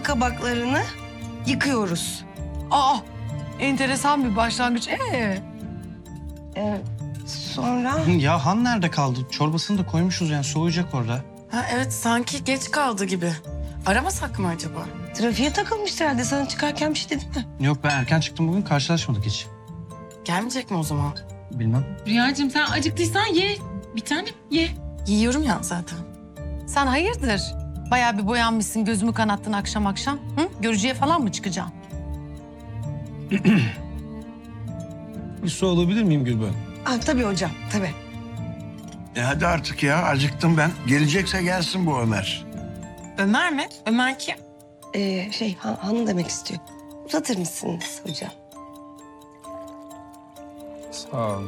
kabaklarını yıkıyoruz. Aa, enteresan bir başlangıç. Sonra Ya Han nerede kaldı? Çorbasını da koymuşuz yani soğuyacak orada. Ha, evet sanki geç kaldı gibi. Aramasak mı acaba? trafiğe takılmıştır herhalde. Sana çıkarken bir şey dedi mi? Yok ben erken çıktım bugün karşılaşmadık hiç. Gelmeyecek mi o zaman? Bilmem. Rüyacığım sen acıktıysan ye. Bir tane ye. Yiyorum ya zaten. Sen hayırdır? Bayağı bir boyanmışsın, gözümü kanattın akşam akşam. Hı? Görücüye falan mı çıkacaksın? Bir su alabilir miyim Gülben? Tabii hocam, tabii. Hadi artık ya acıktım ben. Gelecekse gelsin bu Ömer. Ömer mi? Ömer kim? Hanım demek istiyor. Uzatır mısınız hocam? Sağ ol.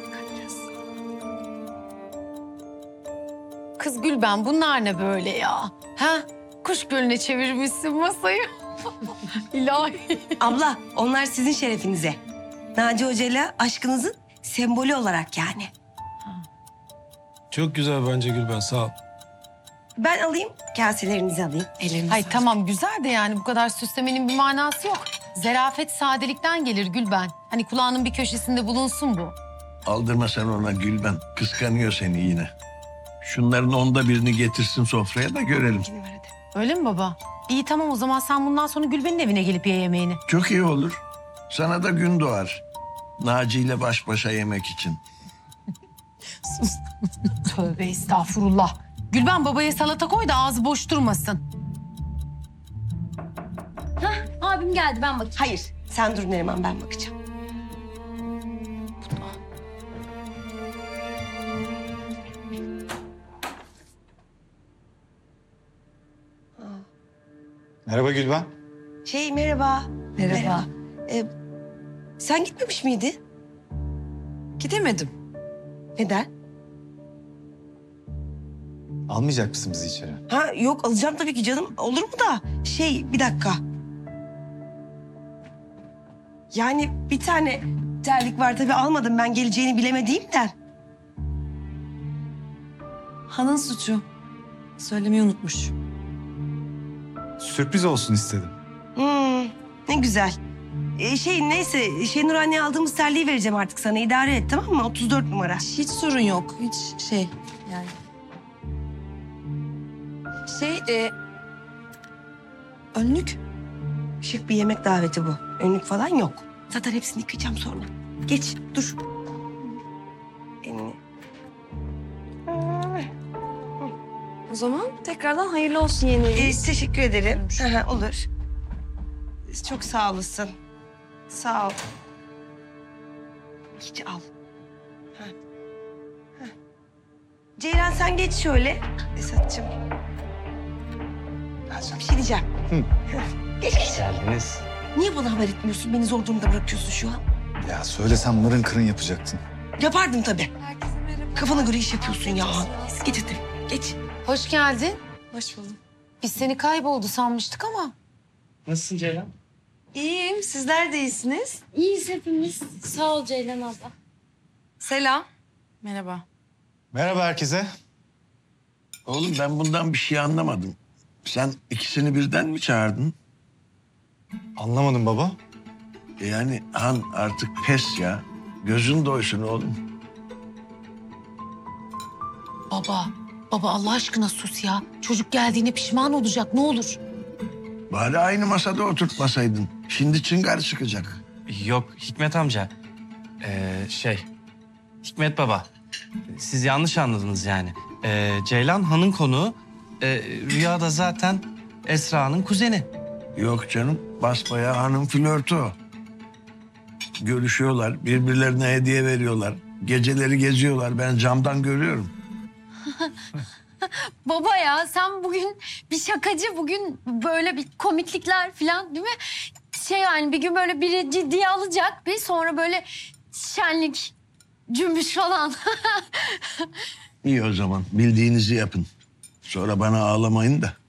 Kız Gülben bunlar ne böyle ya? Ha? Kuş gölüne çevirmişsin masayı. İlahi. Abla, onlar sizin şerefinize. Naci Hoca'yla aşkınızın sembolü olarak yani. Çok güzel bence Gülben, sağ ol. Ben alayım, kaselerinizi alayım. Ellerinize Ay tamam güzel de yani bu kadar süslemenin bir manası yok. Zerafet sadelikten gelir Gülben. Hani kulağının bir köşesinde bulunsun bu. Aldırma sen ona Gülben. Kıskanıyor seni yine. Şunların 1/10'ını getirsin sofraya da görelim. Öyle mi baba? İyi tamam o zaman sen bundan sonra Gülben'in evine gelip ye yemeğini. Çok iyi olur. Sana da gün doğar. Naci ile baş başa yemek için. Tövbe estağfurullah. Gülben babaya salata koy da ağzı boş durmasın. Abim geldi ben bakayım. Hayır, sen dur Neriman, ben bakacağım. Merhaba Gülben. Merhaba. Merhaba. Sen gitmemiş miydin? Gidemedim. Neden? Almayacak mısın bizi içeri? Yok alacağım tabii ki canım. Olur mu da? Bir dakika. Yani bir tane terlik var tabii almadım ben geleceğini bilemediğimden. Han'ın suçu. Söylemeyi unutmuş. Sürpriz olsun istedim. Ne güzel. Neyse Şenur anneye aldığımız terliği vereceğim artık sana. İdare et tamam mı? 34 numara. Hiç sorun yok. Hiç yani. Önlük. Şık bir yemek daveti bu. Önlük falan yok. Zaten hepsini yıkayacağım sonra. Geç dur. Elini. O zaman tekrardan hayırlı olsun yeni eviniz. Teşekkür ederim. Olur. Çok sağ olasın. Sağ ol. Hiç al. Ceylan sen geç şöyle. Esat'cığım. Bir şey diyeceğim. Geç. Geldiniz. Niye bana haber etmiyorsun? Beni zor durumda bırakıyorsun şu an. Ya söylesem mırın kırın yapacaktın. Yapardım tabii. Herkese merhaba. Kafana göre iş yapıyorsun ya. Geç hadi. Geç. Hoş geldin. Hoş buldum. Biz seni kayboldu sanmıştık ama. Nasılsın Ceylan? İyiyim. Sizler de iyisiniz. İyiyiz hepimiz. Sağ ol Ceylan abla. Selam. Merhaba. Merhaba herkese. Oğlum ben bundan bir şey anlamadım. Sen ikisini birden mi çağırdın? Anlamadım baba. Yani Han artık pes ya. Gözün doysun oğlum. Baba Allah aşkına sus ya. Çocuk geldiğine pişman olacak ne olur. Bari aynı masada oturtmasaydın. Şimdi çıngar çıkacak. Yok Hikmet amca. Hikmet baba. Siz yanlış anladınız yani. Ceylan Han'ın konuğu. Rüyada zaten Esra'nın kuzeni. Yok canım, basbayağı hanım flörtü o. Görüşüyorlar, birbirlerine hediye veriyorlar. Geceleri geziyorlar, ben camdan görüyorum. Baba ya sen bugün bir şakacı, bugün böyle bir komiklikler falan değil mi? Yani bir gün böyle biri ciddiye alacak bir sonra böyle şenlik, cümbüş falan. İyi o zaman, bildiğinizi yapın. Sonra bana ağlamayın da.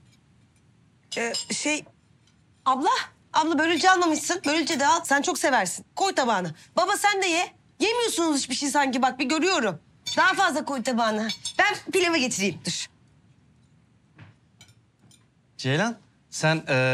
Abla börülce almamışsın. Börülce de al. Sen çok seversin. Koy tabağına. Baba sen de ye. Yemiyorsunuz hiçbir şey sanki bak bir görüyorum. Daha fazla koy tabağına. Ben pilavı getireyim. Dur. Ceylan sen